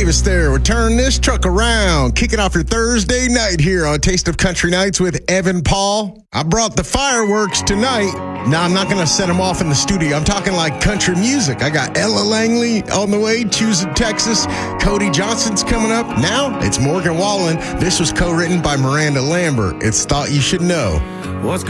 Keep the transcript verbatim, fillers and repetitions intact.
Davis there. We're turning this truck around, kicking off your Thursday night here on Taste of Country Nights with Evan Paul. I brought the fireworks tonight. Now, I'm not going to set them off in the studio. I'm talking like country music. I got Ella Langley on the way, Choosing Texas. Cody Johnson's coming up. Now, it's Morgan Wallen. This was co-written by Miranda Lambert. It's Thought You Should Know. What's